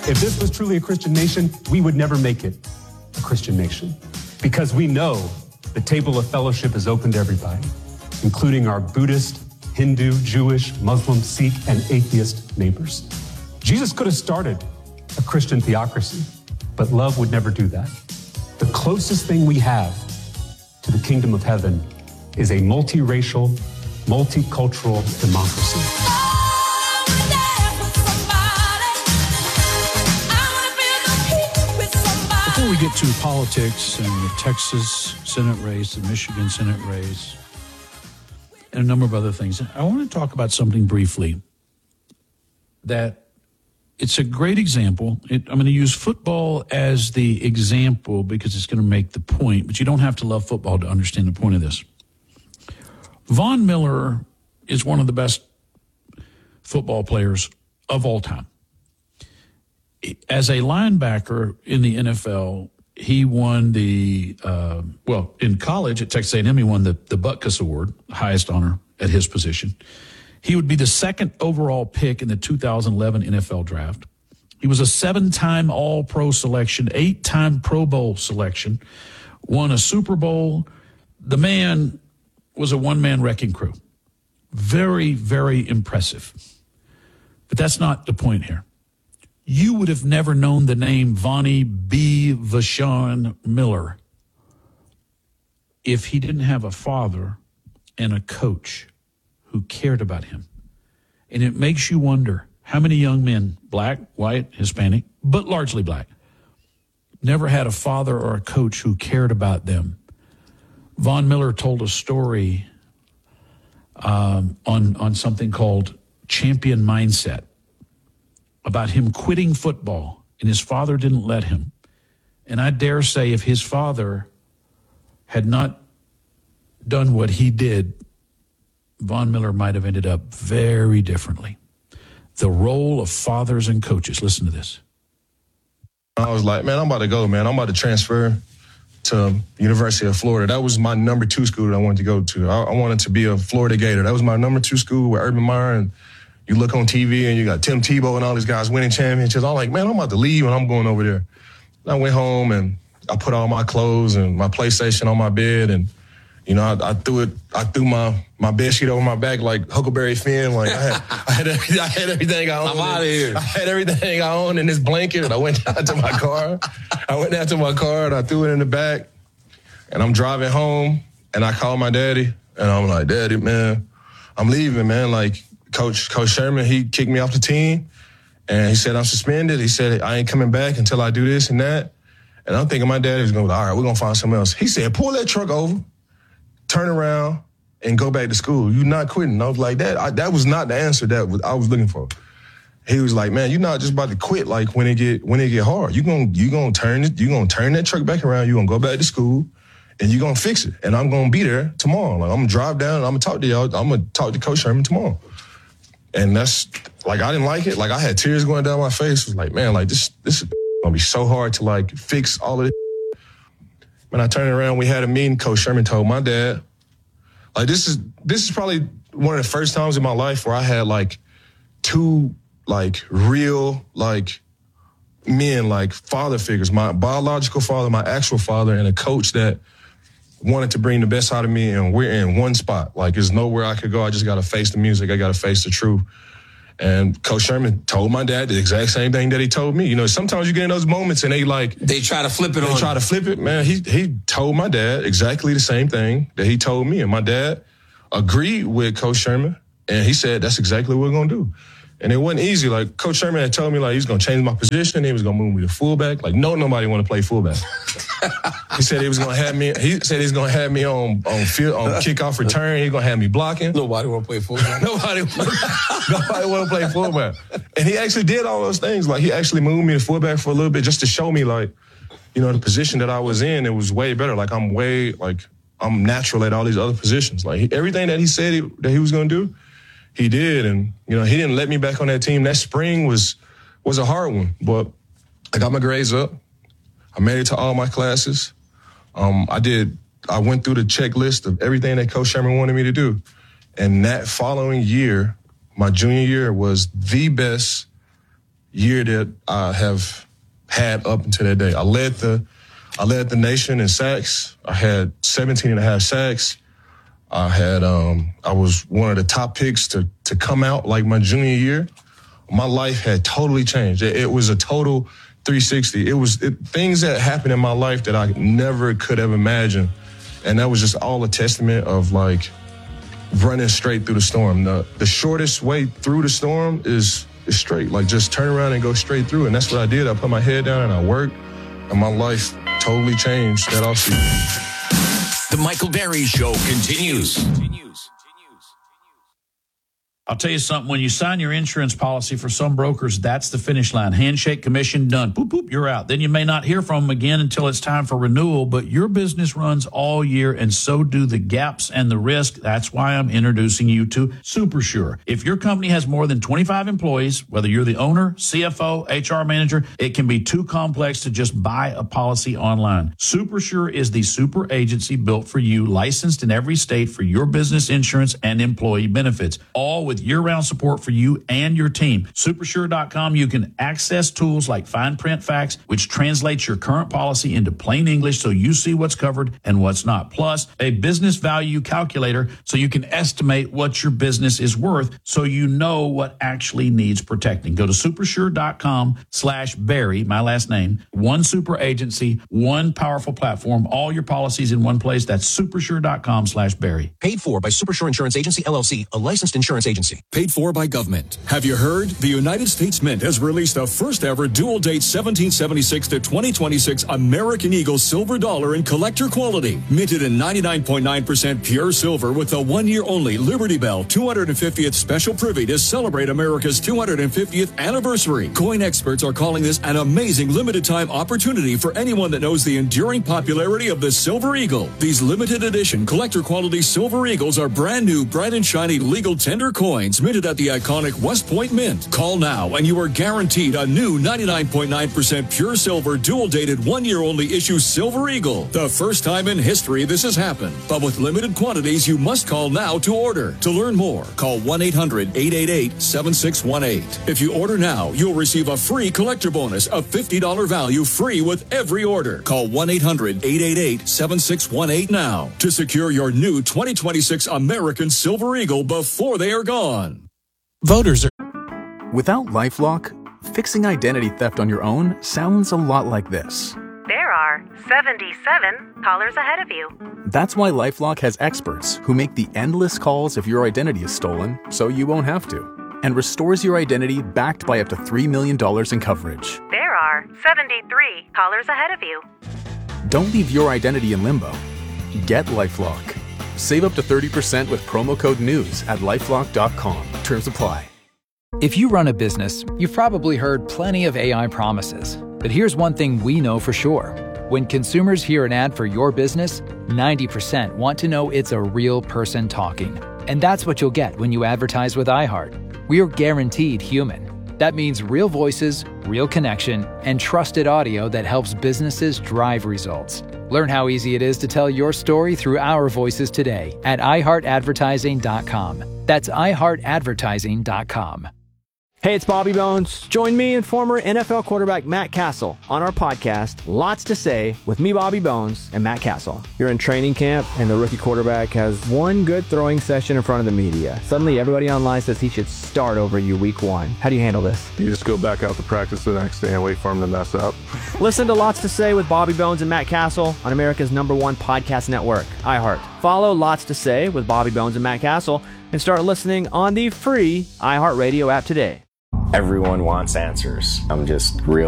If this was truly a Christian nation, we would never make it a Christian nation, because we know the table of fellowship is open to everybody, including our Buddhist, Hindu, Jewish, Muslim, Sikh, and atheist neighbors. Jesus could have started a Christian theocracy, but love would never do that. The closest thing we have to the kingdom of heaven is a multiracial, multicultural democracy. Before we get to politics and the Texas Senate race, the Michigan Senate race, and a number of other things, I want to talk about something briefly that it's a great example. I'm going to use football as the example because it's going to make the point, but you don't have to love football to understand the point of this. Von Miller is one of the best football players of all time. As a linebacker in the NFL, he won in college at Texas A&M, he won the Butkus Award, highest honor at his position. He would be the second overall pick in the 2011 NFL draft. He was a 7-time All-Pro selection, 8-time Pro Bowl selection, won a Super Bowl. The man was a one-man wrecking crew. Very, very impressive. But that's not the point here. You would have never known the name Vonnie B. Vashon Miller if he didn't have a father and a coach who cared about him. And it makes you wonder how many young men, black, white, Hispanic, but largely black, never had a father or a coach who cared about them. Von Miller told a story on something called Champion Mindset about him quitting football, and his father didn't let him. And I dare say if his father had not done what he did, Von Miller might have ended up very differently. The role of fathers and coaches. Listen to this. I was like, man, I'm about to go, man. I'm about to transfer to University of Florida. That was my number 2 school that I wanted to go to. I wanted to be a Florida Gator. That was my number 2 school with Urban Meyer. And you look on TV and you got Tim Tebow and all these guys winning championships. I'm like, man, I'm about to leave and I'm going over there. And I went home and I put all my clothes and my PlayStation on my bed, and you know, I threw my bed sheet over my back like Huckleberry Finn. Like I had everything I owned. I'm out of here. I had everything I owned in this blanket, and I went down to my car. And I threw it in the back, and I'm driving home, and I called my daddy, and I'm like, Daddy, man, I'm leaving, man. Like Coach Sherman, he kicked me off the team, and he said I'm suspended. He said I ain't coming back until I do this and that. And I'm thinking my daddy was going to be like, all right, we're going to find something else. He said, pull that truck over, turn around, and go back to school. You're not quitting. I was like, that was not the answer that I was looking for. He was like, man, you're not just about to quit like when it get hard. You're gonna turn that truck back around, you're gonna go back to school, and you're gonna fix it. And I'm gonna be there tomorrow. Like I'm gonna drive down and I'm gonna talk to y'all. I'm gonna talk to Coach Sherman tomorrow. And that's like I didn't like it. Like I had tears going down my face. It was like, man, like this is gonna be so hard to like fix all of this. When I turned around, we had a meeting. Coach Sherman told my dad, like this is probably one of the first times in my life where I had like 2 like real like men, like father figures, my biological father, my actual father, and a coach that wanted to bring the best out of me, and we're in one spot. Like there's nowhere I could go. I just got to face the music. I got to face the truth. And Coach Sherman told my dad the exact same thing that he told me. You know, sometimes you get in those moments and they try to flip it on. They try to flip it, man. He told my dad exactly the same thing that he told me. And my dad agreed with Coach Sherman. And he said, that's exactly what we're going to do. And it wasn't easy. Like Coach Sherman had told me like he's going to change my position. He was going to move me to fullback. Like nobody want to play fullback. He said he was going to have me. He said he's going to have me on kickoff return. He's going to have me blocking. Nobody want to play fullback. Nobody want to play fullback. And he actually did all those things. Like he actually moved me to fullback for a little bit just to show me like, you know, the position that I was in, it was way better. Like I'm natural at all these other positions. Like everything that he said that he was going to do, he did. And, you know, he didn't let me back on that team. That spring was a hard one, but I got my grades up. I made it to all my classes. I went through the checklist of everything that Coach Sherman wanted me to do. And that following year, my junior year, was the best year that I have had up until that day. I led the nation in sacks. I had 17 and a half sacks. I was one of the top picks to come out like my junior year. My life had totally changed. It was a total 360. It was things that happened in my life that I never could have imagined. And that was just all a testament of like running straight through the storm. The shortest way through the storm is straight. Like just turn around and go straight through. And that's what I did. I put my head down and I worked. And my life totally changed that offseason. The Michael Berry Show continues. I'll tell you something. When you sign your insurance policy, for some brokers, that's the finish line. Handshake, commission, done. Boop, boop, you're out. Then you may not hear from them again until it's time for renewal, but your business runs all year, and so do the gaps and the risk. That's why I'm introducing you to SuperSure. If your company has more than 25 employees, whether you're the owner, CFO, HR manager, it can be too complex to just buy a policy online. SuperSure is the super agency built for you, licensed in every state for your business insurance and employee benefits, all with year-round support for you and your team. Supersure.com, you can access tools like fine print facts, which translates your current policy into plain English so you see what's covered and what's not. Plus, a business value calculator so you can estimate what your business is worth so you know what actually needs protecting. Go to supersure.com/Barry, my last name, one super agency, one powerful platform, all your policies in one place. That's supersure.com/Barry. Paid for by Supersure Insurance Agency, LLC, a licensed insurance agency. Paid for by government. Have you heard? The United States Mint has released the first ever dual date 1776 to 2026 American Eagle silver dollar in collector quality. Minted in 99.9% pure silver with the 1 year only Liberty Bell 250th special privy to celebrate America's 250th anniversary. Coin experts are calling this an amazing limited time opportunity for anyone that knows the enduring popularity of the Silver Eagle. These limited edition collector quality Silver Eagles are brand new, bright and shiny legal tender coins minted at the iconic West Point Mint. Call now and you are guaranteed a new 99.9% pure silver dual dated 1 year only issue Silver Eagle. The first time in history this has happened. But with limited quantities, you must call now to order. To learn more, call 1-800-888-7618. If you order now, you'll receive a free collector bonus of $50 value free with every order. Call 1-800-888-7618 now to secure your new 2026 American Silver Eagle before they are gone. Voters are... Without LifeLock, fixing identity theft on your own sounds a lot like this. There are 77 callers ahead of you. That's why LifeLock has experts who make the endless calls if your identity is stolen, so you won't have to, and restores your identity backed by up to $3 million in coverage. There are 73 callers ahead of you. Don't leave your identity in limbo. Get LifeLock. Save up to 30% with promo code NEWS at LifeLock.com. Terms apply. If you run a business, you've probably heard plenty of AI promises. But here's one thing we know for sure. When consumers hear an ad for your business, 90% want to know it's a real person talking. And that's what you'll get when you advertise with iHeart. We are guaranteed human. That means real voices, real connection, and trusted audio that helps businesses drive results. Learn how easy it is to tell your story through our voices today at iHeartAdvertising.com. That's iHeartAdvertising.com. Hey, it's Bobby Bones. Join me and former NFL quarterback Matt Castle on our podcast, Lots to Say, with me, Bobby Bones, and Matt Castle. You're in training camp, and the rookie quarterback has one good throwing session in front of the media. Suddenly, everybody online says he should start over you week one. How do you handle this? You just go back out to practice the next day and wait for him to mess up. Listen to Lots to Say with Bobby Bones and Matt Castle on America's #1 podcast network, iHeart. Follow Lots to Say with Bobby Bones and Matt Castle and start listening on the free iHeartRadio app today. Everyone wants answers. I'm just real